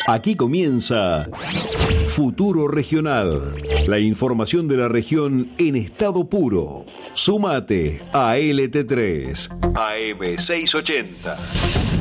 Aquí comienza Futuro Regional, la información de la región en estado puro. Súmate a LT3, AM680.